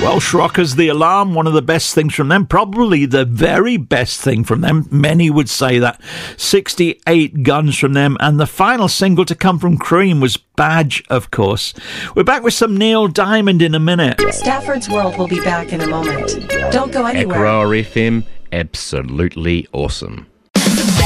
Welsh Rockers, The Alarm, one of the best things from them, probably the very best thing from them. Many would say that. 68 Guns from them, and the final single to come from Cream was Badge, of course. We're back with some Neil Diamond in a minute. Stafford's World will be back in a moment. Don't go anywhere. Ekrar FM, absolutely awesome.